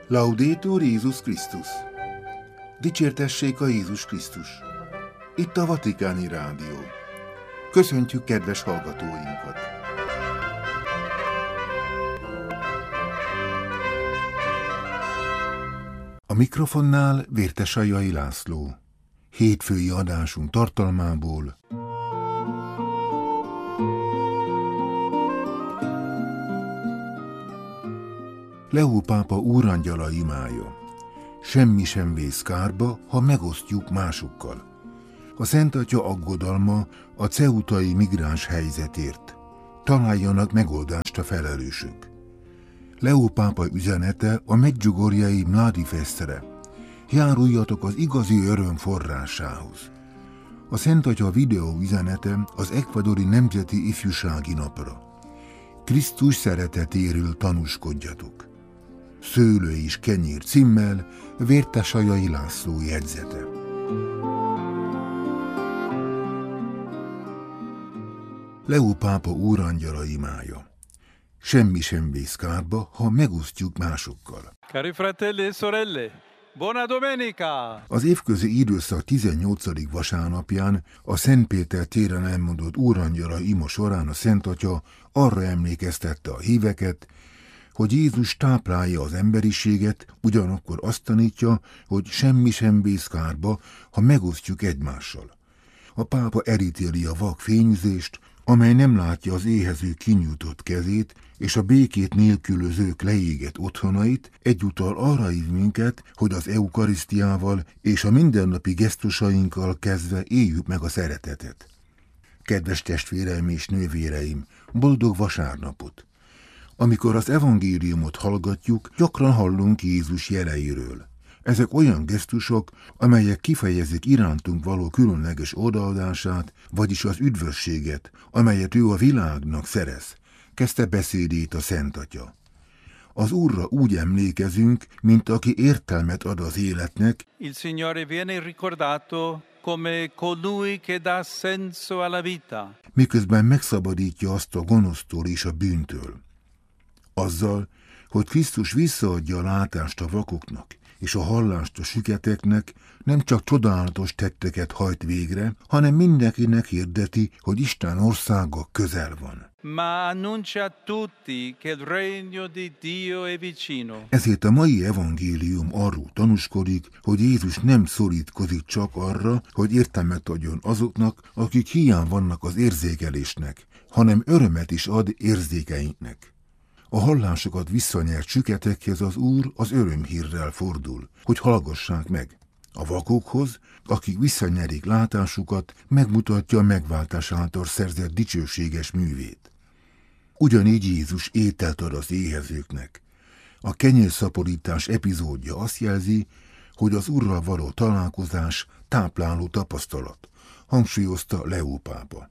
Laudetur Jézus Krisztus! Dicsértessék a Jézus Krisztus! Itt a Vatikáni Rádió. Köszöntjük kedves hallgatóinkat! A mikrofonnál Vértesajai László. Hétfői adásunk tartalmából: Leó pápa úrangyala imája. Semmi sem vész kárba, ha megosztjuk másokkal. A Szent Atya aggodalma a ceutai migráns helyzetért. Találjanak megoldást a felelősök. Leó pápa üzenete a medjugorjei Mladi Festre. Járuljatok az igazi öröm forrásához. A Szent Atya videó üzenete az ekvadori Nemzeti Ifjúsági Napra. Krisztus szeretetéről tanúskodjatok. Szőlő és kenyér címmel Vértesajai László jegyzete. Leó pápa úrangyala imája. Semmi sem vész kárba, ha megosztjuk másokkal. Cari fratelli e sorelle, buona domenica! Az évközi időszak 18. vasárnapján a Szent Péter téren elmondott úrangyala ima során a Szent Atya arra emlékeztette a híveket, hogy Jézus táplálja az emberiséget, ugyanakkor azt tanítja, hogy semmi sem vész kárba, ha megosztjuk egymással. A pápa elítéli a vak fényűzést, amely nem látja az éhező kinyújtott kezét, és a békét nélkülözők leégett otthonait, egyúttal arra hív minket, hogy az eukarisztiával és a mindennapi gesztusainkkal kezdve éljük meg a szeretetet. Kedves testvéreim és nővéreim, boldog vasárnapot! Amikor az evangéliumot hallgatjuk, gyakran hallunk Jézus jeleiről. Ezek olyan gesztusok, amelyek kifejezik irántunk való különleges odaadását, vagyis az üdvösséget, amelyet ő a világnak szerez, kezdte beszédét a Szent Atya. Az Úrra úgy emlékezünk, mint aki értelmet ad az életnek. Il Signore viene ricordato come colui che dà senso alla vita. Miközben megszabadítja azt a gonosztól és a bűntől. Azzal, hogy Krisztus visszaadja a látást a vakoknak, és a hallást a süketeknek, nem csak csodálatos tetteket hajt végre, hanem mindenkinek hirdeti, hogy Isten országa közel van. Ma annuncia a tutti che il regno di Dio è vicino. Ezért a mai evangélium arról tanúskodik, hogy Jézus nem szorítkozik csak arra, hogy értelmet adjon azoknak, akik hiány vannak az érzékelésnek, hanem örömet is ad érzékeinknek. A hallásokat visszanyert süketekhez az Úr az örömhírrel fordul, hogy hallgassák meg. A vakokhoz, akik visszanyerik látásukat, megmutatja a megváltás által szerzett dicsőséges művét. Ugyanígy Jézus ételt ad az éhezőknek. A kenyérszaporítás epizódja azt jelzi, hogy az Úrral való találkozás tápláló tapasztalat, hangsúlyozta Leó pápa.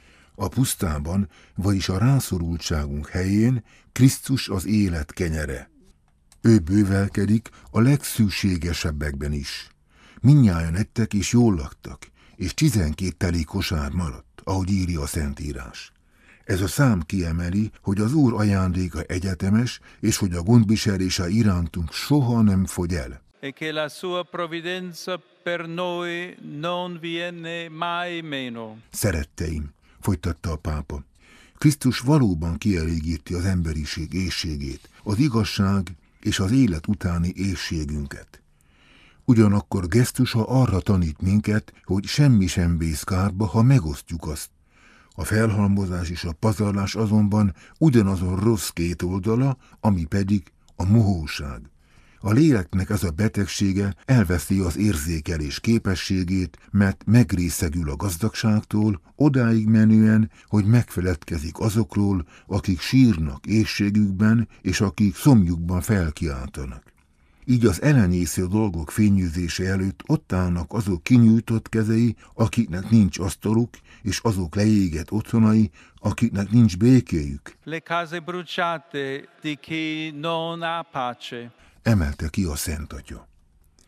A pusztában, vagyis a rászorultságunk helyén Krisztus az élet kenyere. Ő bővelkedik a legszükségesebbekben is. Mindnyájan ettek és jól laktak, és 12 teli kosár maradt, ahogy írja a Szentírás. Ez a szám kiemeli, hogy az Úr ajándéka egyetemes, és hogy a gondviselése irántunk soha nem fogy el. E che la sua provvidenza per noi non viene mai meno. Szeretteim, folytatta a pápa, Krisztus valóban kielégíti az emberiség éhségét, az igazság és az élet utáni éhségünket. Ugyanakkor gesztusa arra tanít minket, hogy semmi sem vész kárba, ha megosztjuk azt. A felhalmozás és a pazarlás azonban ugyanazon rossz két oldala, ami pedig a mohóság. A léleknek ez a betegsége elveszi az érzékelés képességét, mert megrészegül a gazdagságtól, odáig menően, hogy megfeledkezik azokról, akik sírnak éhségükben, és akik szomjukban felkiáltanak. Így az elenyésző dolgok fényűzése előtt ott állnak azok kinyújtott kezei, akiknek nincs asztaluk, és azok leégett otthonai, akiknek nincs békéjük. Le case bruciate di chi non ha pace. Emelte ki a Szent Atya.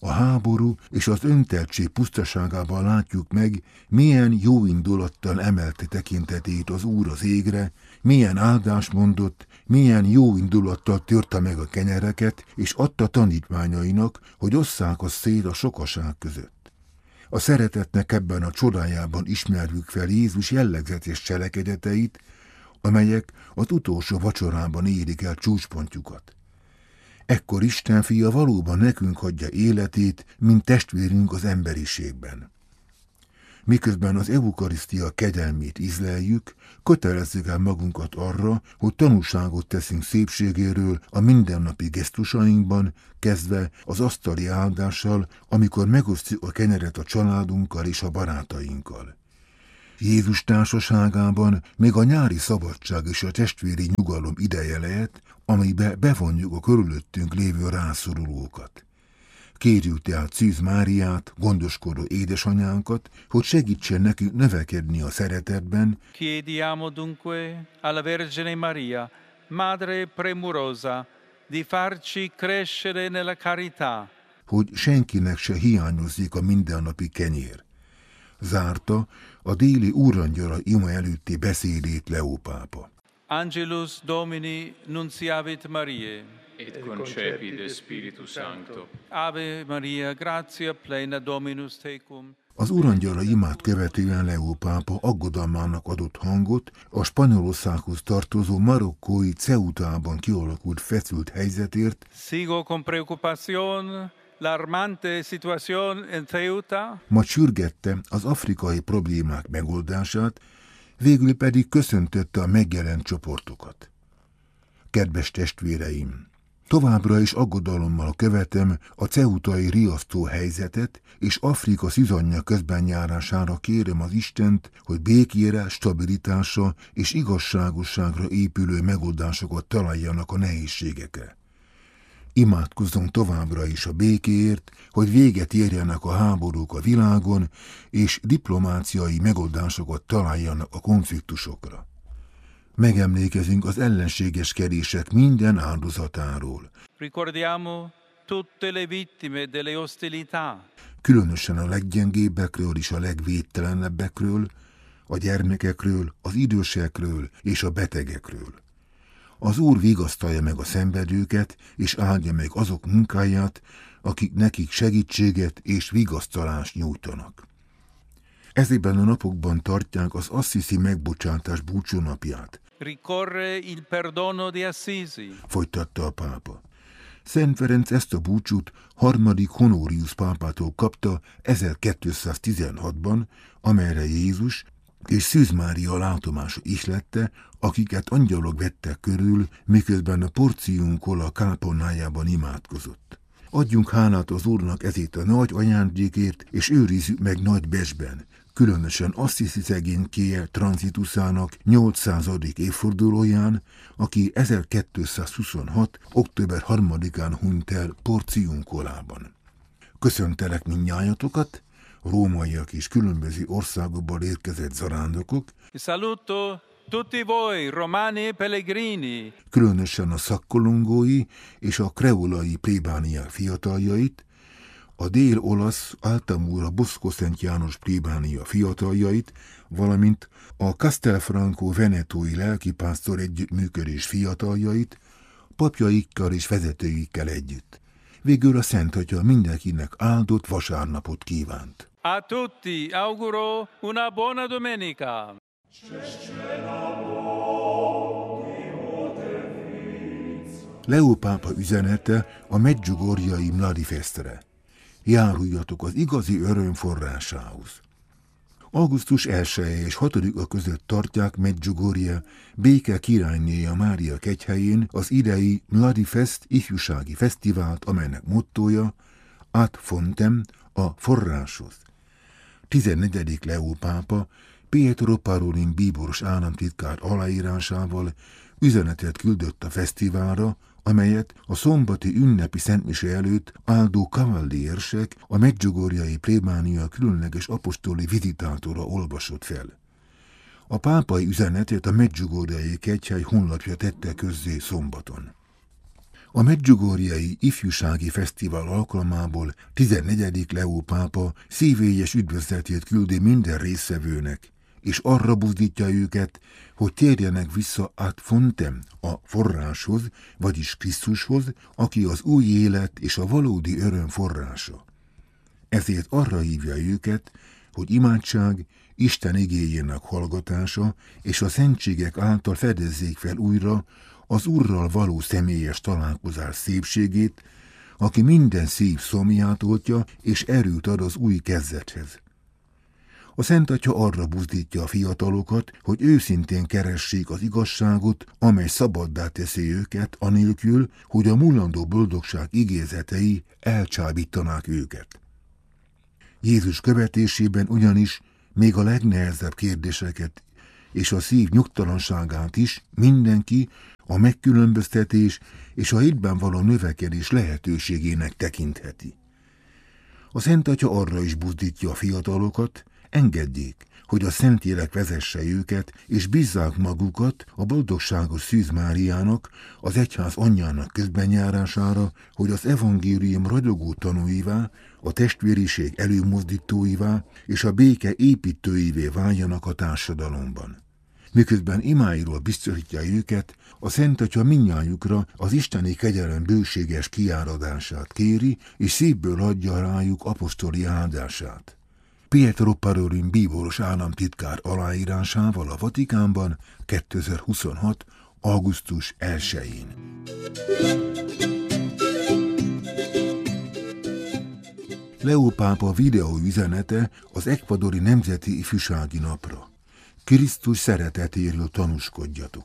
A háború és az önteltség pusztaságában látjuk meg, milyen jó indulattal emelte tekintetét az Úr az égre, milyen áldást mondott, milyen jó indulattal törte meg a kenyereket, és adta tanítványainak, hogy osszák azt szét a sokaság között. A szeretetnek ebben a csodájában ismerjük fel Jézus jellegzetes cselekedeteit, amelyek az utolsó vacsorában érik el csúcspontjukat. Ekkor Isten fia valóban nekünk hagyja életét, mint testvérünk az emberiségben. Miközben az eukarisztia kegyelmét ízleljük, kötelezzük el magunkat arra, hogy tanúságot teszünk szépségéről a mindennapi gesztusainkban, kezdve az asztali áldással, amikor megosztjuk a kenyeret a családunkkal és a barátainkkal. Jézus társaságában még a nyári szabadság és a testvéri nyugalom ideje lehet, amibe bevonjuk a körülöttünk lévő rászorulókat. Kérjük tehát Szűz Máriát, gondoskodó édesanyánkat, hogy segítsen nekünk növekedni a szeretetben. Chiediamo dunque alla Vergine Maria, Madre premurosa, di farci crescere nella carità. Hogy senkinek se hiányozzék a mindennapi kenyér. Zárta a déli úrangyala ima előtti beszédét Leó pápa. Angelus Domini nunciavit Mariae. Et concepit de Spiritus Sancto. Ave Maria, gratia plena Dominus tecum. Az urangyala imát követően Leó pápa aggodalmának adott hangot a Spanyolországhoz tartozó marokkói Ceutában kialakult feszült helyzetért. Sigo con preocupación l'alarmante situación en Ceuta. Majd sürgette az afrikai problémák megoldását, végül pedig köszöntötte a megjelent csoportokat. Kedves testvéreim! Továbbra is aggodalommal követem a ceutai riasztó helyzetet, és Afrika szizanja közbenjárására kérem az Istent, hogy békére, stabilitásra és igazságosságra épülő megoldásokat találjanak a nehézségekre. Imádkozzunk továbbra is a békéért, hogy véget érjenek a háborúk a világon, és diplomáciai megoldásokat találjanak a konfliktusokra. Megemlékezünk az ellenségeskedések minden áldozatáról. Ricordiamo tutte le vittime delle ostilità. Különösen a leggyengébbekről és a legvédtelenebbekről, a gyermekekről, az idősekről és a betegekről. Az Úr vigasztalja meg a szenvedőket, és áldja meg azok munkáját, akik nekik segítséget és vigasztalást nyújtanak. Ezében a napokban tartják az Assisi megbocsátás búcsúnapját. Ricorre il perdono di Assisi. Folytatta a pápa. Szent Ferenc ezt a búcsút harmadik Honorius pápától kapta 1216-ban, amelyre Jézus és Szűz Mária látomása ihlette, akiket angyalok vettek körül, miközben a Porciuncola kápolnájában imádkozott. Adjunk hálát az Úrnak ezért a nagy ajándékért, és őrizzük meg nagy becsben, különösen Assisi szegénykéje tranzituszának 800. évfordulóján, aki 1226. október 3-án hunyt el Porciuncolában. Köszöntelek mindnyájatokat, rómaiak és különböző országokból érkezett zarándokok. Saluto tutti voi, romani e pellegrini. Különösen a szakkolongói és a kreolai plébániák fiataljait, a dél-olasz Altamura Bosco Szent János plébánia fiataljait, valamint a Castelfranco venetói lelkipásztor együttműködés fiataljait, papjaikkal és vezetőikkel együtt. Végül a Szent Atya mindenkinek áldott vasárnapot kívánt. A tutti auguro una buona domenica. Leó pápa üzenete a Medjugorjei Mladi Festre. Járuljatok az igazi öröm forrásához. Augusztus 1 és 6-a között tartják Medjugorje béke királynéja Mária kegyhelyén az idei Mladi Fest ifjúsági fesztivált, amelynek mottója Ad fontem, a forráshoz. 14. Leó pápa Pietro Parolin bíboros államtitkár aláírásával üzenetet küldött a fesztiválra, amelyet a szombati ünnepi szentmise előtt áldó kavalliersek, a medjugorjai plébánia különleges apostoli vizitátora olvasott fel. A pápai üzenetet a medjugorjai kegyhely honlapja tette közzé szombaton. A Medjugorjei Ifjúsági Fesztivál alkalmából 14. Leó pápa szívélyes üdvözletét küldi minden résztvevőnek, és arra buzdítja őket, hogy térjenek vissza ad fontem, a forráshoz, vagyis Krisztushoz, aki az új élet és a valódi öröm forrása. Ezért arra hívja őket, hogy imádság, Isten igéjének hallgatása és a szentségek által fedezzék fel újra az Úrral való személyes találkozás szépségét, aki minden szív szomját oltja és erőt ad az új kezdethez. A Szent Atya arra buzdítja a fiatalokat, hogy őszintén keressék az igazságot, amely szabaddá teszi őket, anélkül, hogy a mulandó boldogság igézetei elcsábítanák őket. Jézus követésében ugyanis még a legnehezebb kérdéseket és a szív nyugtalanságát is mindenki a megkülönböztetés és a hitben való növekedés lehetőségének tekintheti. A Szent Atya arra is buzdítja a fiatalokat, engedjék, hogy a Szentlélek vezesse őket, és bízzák magukat a boldogságos Szűz Máriának, az egyház anyjának közbenjárására, hogy az evangélium ragyogó tanúivá, a testvériség előmozdítóivá és a béke építőivé váljanak a társadalomban. Miközben imáiról biztosítja őket, a Szent Atya mindnyájukra az isteni kegyelem bőséges kiáradását kéri, és szívből adja rájuk apostoli áldását. Pietro Parolin bíboros államtitkár aláírásával a Vatikánban 2026. augusztus 1-én. Leó pápa videóüzenete az ekvadori Nemzeti Ifjúsági Napra. Krisztus szeretetéről tanúskodjatok.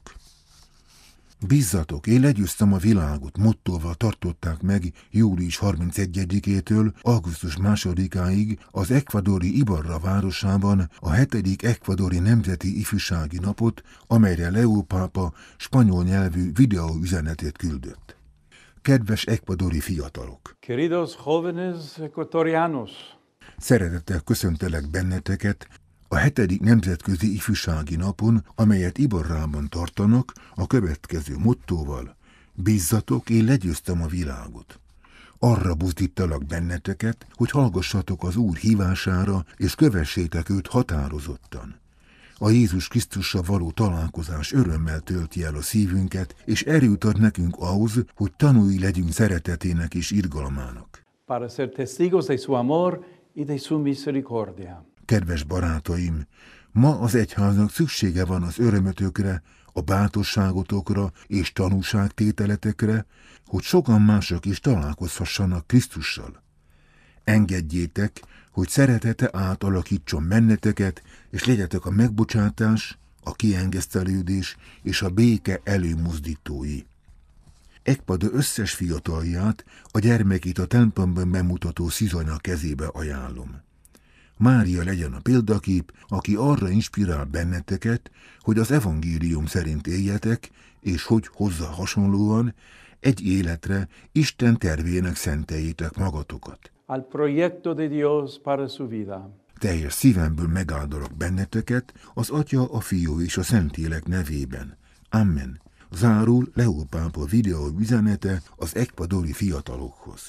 Bízzatok, én legyőztem a világot mottóval tartották meg július 31-től augusztus 2-áig az ekvadori Ibarra városában a 7. ekvadori Nemzeti Ifjúsági Napot, amelyre Leó pápa spanyol nyelvű videóüzenetét küldött. Kedves ekvadori fiatalok! Queridos jóvenes ecuatorianos! Szeretettel köszöntelek benneteket a 7. Nemzetközi Ifjúsági Napon, amelyet Ibarrában tartanak, a következő mottóval: bízzatok, én legyőztem a világot. Arra buzdítalak benneteket, hogy hallgassatok az Úr hívására, és kövessétek őt határozottan. A Jézus Krisztussal való találkozás örömmel tölti el a szívünket, és erőt ad nekünk ahhoz, hogy tanúi legyünk szeretetének és irgalmának. Para ser testigos de su amor y de su misericordia. Kedves barátaim, ma az egyháznak szüksége van az örömötökre, a bátorságotokra és tanúságtételetekre, hogy sokan mások is találkozhassanak Krisztussal. Engedjétek, hogy szeretete átalakítson benneteket, és legyetek a megbocsátás, a kiengesztelődés és a béke előmozdítói. Ekvador összes fiatalját, a gyermekét a templomban bemutató szizanya kezébe ajánlom. Mária legyen a példakép, aki arra inspirál benneteket, hogy az evangélium szerint éljetek, és hogy hozzá hasonlóan egy életre Isten tervének szenteljétek magatokat. Al proyecto de Dios para su vida. Teljes szívemből megáldalak benneteket az Atya, a Fiú és a Szentlélek nevében. Amen. Zárul Leó pápa videó üzenete az ekvadori fiatalokhoz.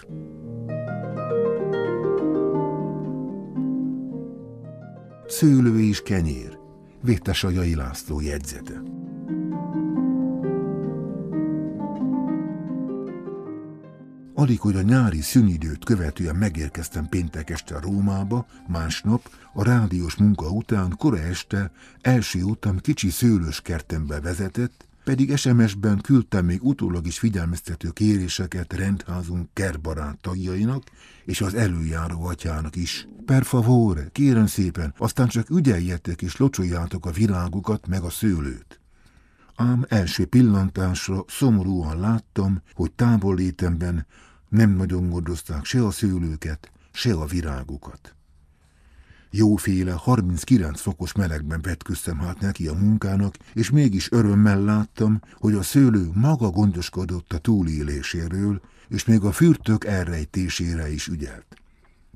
Szőlő és kenyér. Vétesajai László jegyzete. Alig, hogy a nyári szünidőt követően megérkeztem péntek este Rómába, másnap, a rádiós munka után, kora este, első utam kicsi szőlős kertembe vezetett, pedig SMS-ben küldtem még utólag is figyelmeztető kéréseket rendházunk kertbarát tagjainak és az előjáró atyának is. Per favore, kérem szépen, aztán csak ügyeljetek és locsoljátok a virágokat meg a szőlőt. Ám első pillantásra szomorúan láttam, hogy távollétemben nem nagyon gondozták se a szőlőket, se a virágokat. Jóféle 39 fokos melegben vetköztem hát neki a munkának, és mégis örömmel láttam, hogy a szőlő maga gondoskodott a túléléséről, és még a fürtök elrejtésére is ügyelt.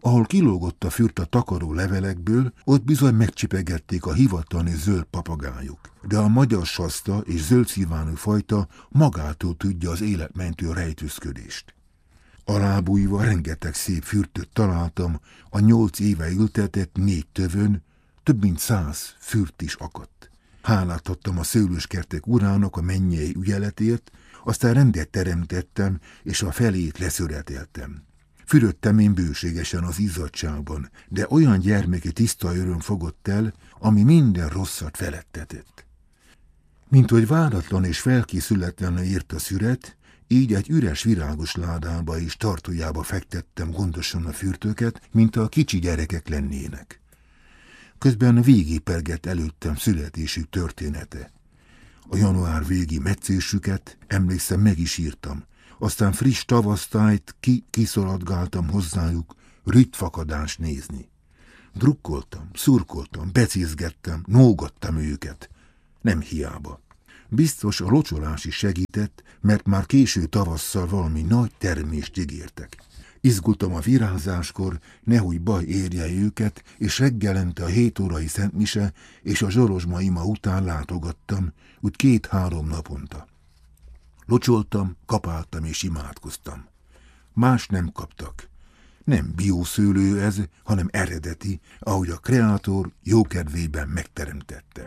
Ahol kilógott a fürt a takaró levelekből, ott bizony megcsipegették a hivatali zöld papagájok. De a magyar saszta és zöldszívánú fajta magától tudja az életmentő rejtőzködést. Alábújva rengeteg szép fürtöt találtam, a 8 éve ültetett 4 tövön, több mint 100 fürt is akadt. Hálát adtam a szőlőskertek urának a mennyei ügyeletért, aztán rendet teremtettem, és a felét leszöreteltem. Fürödtem én bőségesen az izzadságban, de olyan gyermeki tiszta öröm fogott el, ami minden rosszat feledtetett. Mint hogy váratlan és felkészületlenül ért a szüret, így egy üres virágos ládába és tartójába fektettem gondosan a fürtöket, mint a kicsi gyerekek lennének. Közben végigpergett előttem születésük története. A január végi metszésüket, emlékszem, meg is írtam. Aztán friss tavasztájt kiszaladgáltam hozzájuk ritfakadást nézni. Drukkoltam, szurkoltam, becézgettem, nógattam őket. Nem hiába. Biztos a locsolás is segített, mert már késő tavasszal valami nagy termést ígértek. Izgultam a virázáskor, nehogy baj érje őket, és reggelente a 7 órai szentmise és a zsorozsmaima után látogattam, úgy 2-3 naponta. Locsoltam, kapáltam és imádkoztam. Más nem kaptak. Nem biószőlő ez, hanem eredeti, ahogy a kreátor jókedvében megteremtette.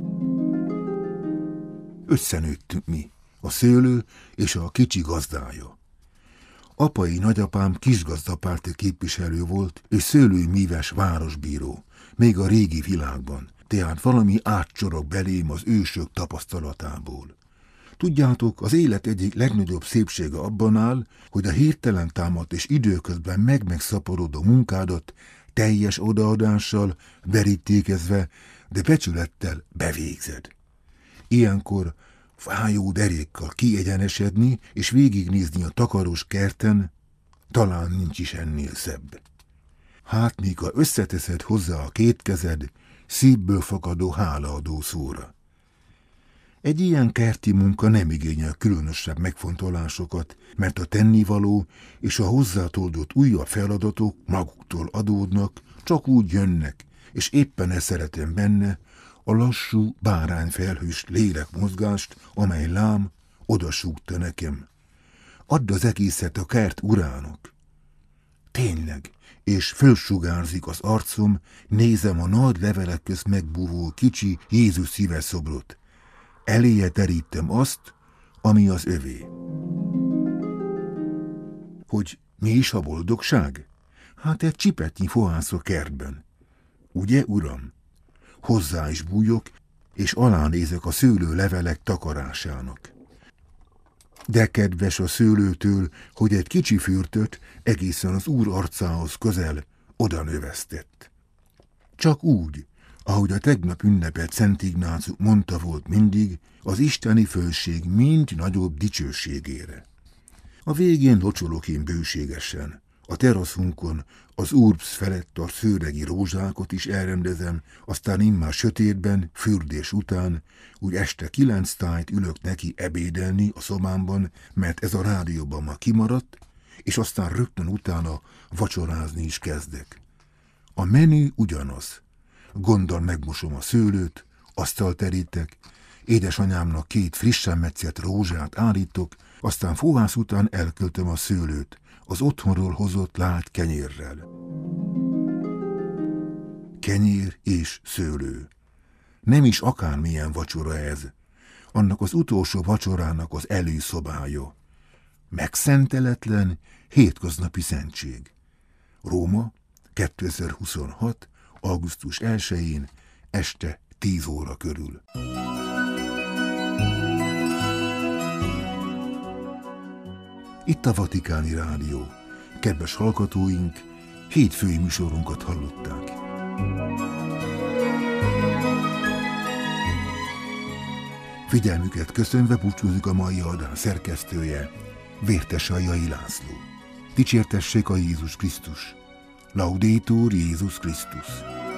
Összenőttünk mi, a szőlő és a kicsi gazdája. Apai nagyapám kisgazdapárti képviselő volt, és szőlőmíves városbíró, még a régi világban, tehát valami átcsorog belém az ősök tapasztalatából. Tudjátok, az élet egyik legnagyobb szépsége abban áll, hogy a hirtelen támadt és időközben megszaporodó munkádat teljes odaadással, verítékezve, de becsülettel bevégzed. Ilyenkor fájó derékkal kiegyenesedni és végignézni a takaros kerten, talán nincs is ennél szebb. Hát míg ha összeteszed hozzá a 2 kezed, szívből fakadó hálaadó szóra. Egy ilyen kerti munka nem igényel különösebb megfontolásokat, mert a tennivaló és a hozzátoldott újabb feladatok maguktól adódnak, csak úgy jönnek, és éppen ezt szeretem benne, a lassú, bárányfelhős lélekmozgást, amely lám odasúgta nekem. Add az egészet a kert urának. Tényleg, és fölsugárzik az arcom, nézem a nagy levelek közt megbúvó kicsi Jézus szíves szobrot. Eléje terítem azt, ami az övé. Hogy mi is a boldogság? Hát egy csipetnyi fohász a kertben. Ugye, uram? Hozzá is bújok, és alánézek a szőlő levelek takarásának. De kedves a szőlőtől, hogy egy kicsi fürtöt egészen az Úr arcához közel oda növesztett. Csak úgy, ahogy a tegnap ünnepelt Szent Ignácius mondta volt mindig, az isteni fölség mind nagyobb dicsőségére. A végén locsolok én bőségesen. A teraszunkon az Urbs felett a szőregi rózsákot is elrendezem, aztán immár sötétben, fürdés után, úgy este 9 tájt ülök neki ebédelni a szobámban, mert ez a rádióban ma kimaradt, és aztán rögtön utána vacsorázni is kezdek. A menü ugyanaz. Gonddal megmosom a szőlőt, asztalt terítek, édesanyámnak 2 frissen metszett rózsát állítok, aztán fohász után elköltöm a szőlőt, az otthonról hozott lágy kenyérrel. Kenyér és szőlő. Nem is akármilyen vacsora ez. Annak az utolsó vacsorának az előszobája. Megszenteletlen, hétköznapi szentség. Róma, 2026. augusztus 1-én, este 10 óra körül. Itt a Vatikáni Rádió. Kedves hallgatóink, hétfői műsorunkat hallották. Figyelmüket köszönve búcsúzik a mai adás szerkesztője, Vértes Aljai László. Dicsértessék a Jézus Krisztus! Laudetur Jézus Krisztus!